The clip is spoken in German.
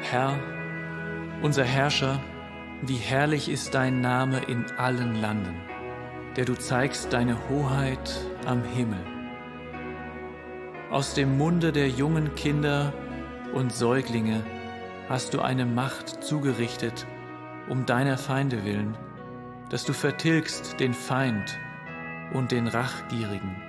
Herr, unser Herrscher, wie herrlich ist dein Name in allen Landen, der du zeigst deine Hoheit am Himmel. Aus dem Munde der jungen Kinder und Säuglinge hast du eine Macht zugerichtet, um deiner Feinde willen, dass du vertilgst den Feind und den Rachgierigen.